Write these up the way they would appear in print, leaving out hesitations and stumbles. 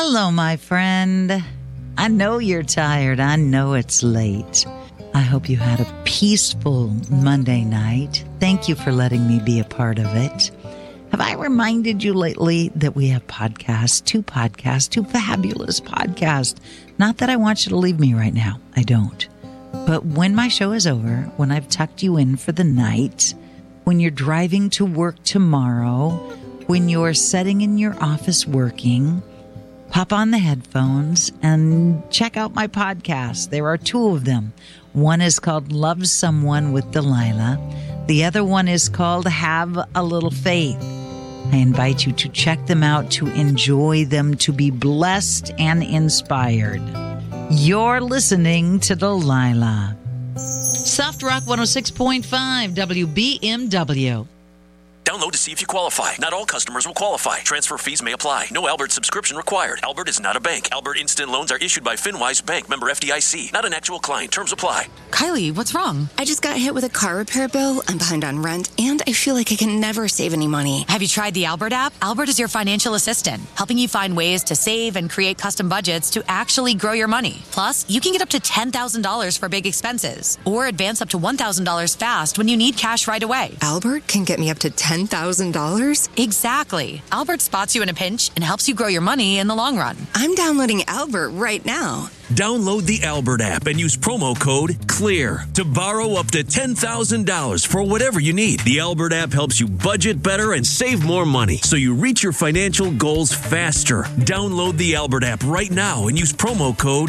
Hello, my friend. I know you're tired. I know it's late. I hope you had a peaceful Monday night. Thank you for letting me be a part of it. Have I reminded you lately that we have two fabulous podcasts? Not that I want you to leave me right now. I don't. But when my show is over, when I've tucked you in for the night, when you're driving to work tomorrow, when you're sitting in your office working, pop on the headphones and check out my podcast. There are two of them. One is called Love Someone with Delilah. The other one is called Have a Little Faith. I invite you to check them out, to enjoy them, to be blessed and inspired. You're listening to Delilah. Soft Rock 106.5 WBMW. Download to see if you qualify. Not all customers will qualify. Transfer fees may apply. No Albert subscription required. Albert is not a bank. Albert Instant Loans are issued by FinWise Bank, member FDIC. Not an actual client. Terms apply. Kylie, what's wrong? I just got hit with a car repair bill. I'm behind on rent, and I feel like I can never save any money. Have you tried the Albert app? Albert is your financial assistant, helping you find ways to save and create custom budgets to actually grow your money. Plus, you can get up to $10,000 for big expenses, or advance up to $1,000 fast when you need cash right away. Albert can get me up to $10,000? Exactly. Albert spots you in a pinch and helps you grow your money in the long run. I'm downloading Albert right now. Download the Albert app and use promo code CLEAR to borrow up to $10,000 for whatever you need. The Albert app helps you budget better and save more money so you reach your financial goals faster. Download the Albert app right now and use promo code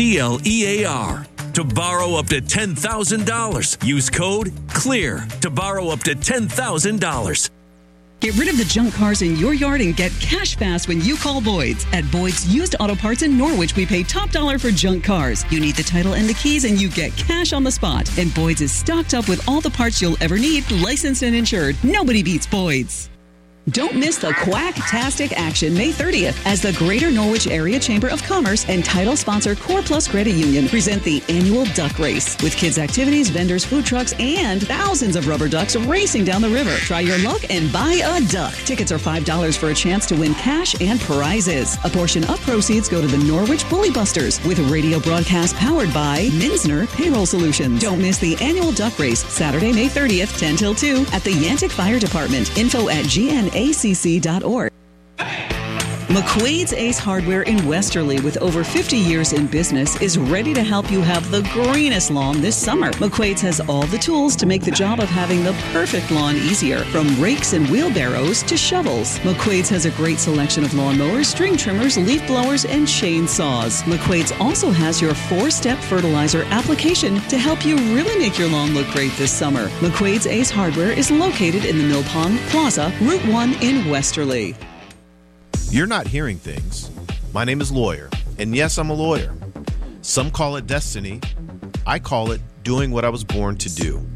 CLEAR to borrow up to $10,000. Use code CLEAR to borrow up to $10,000. Get rid of the junk cars in your yard and get cash fast when you call Boyd's. At Boyd's Used Auto Parts in Norwich, we pay top dollar for junk cars. You need the title and the keys, and you get cash on the spot. And Boyd's is stocked up with all the parts you'll ever need, licensed and insured. Nobody beats Boyd's. Don't miss the Quacktastic action May 30th as the Greater Norwich Area Chamber of Commerce and title sponsor Core Plus Credit Union present the annual duck race with kids' activities, vendors, food trucks, and thousands of rubber ducks racing down the river. Try your luck and buy a duck. Tickets are $5 for a chance to win cash and prizes. A portion of proceeds go to the Norwich Bully Busters with a radio broadcast powered by Minsner Payroll Solutions. Don't miss the annual duck race Saturday, May 30th, 10 till 2 at the Yantic Fire Department. Info at GNACC.org. McQuaid's Ace Hardware in Westerly, with over 50 years in business, is ready to help you have the greenest lawn this summer. McQuaid's has all the tools to make the job of having the perfect lawn easier, from rakes and wheelbarrows to shovels. McQuaid's has a great selection of lawnmowers, string trimmers, leaf blowers, and chainsaws. McQuaid's also has your 4-step fertilizer application to help you really make your lawn look great this summer. McQuaid's Ace Hardware is located in the Mill Pond Plaza, Route 1 in Westerly. You're not hearing things. My name is Lawyer, and yes, I'm a lawyer. Some call it destiny. I call it doing what I was born to do.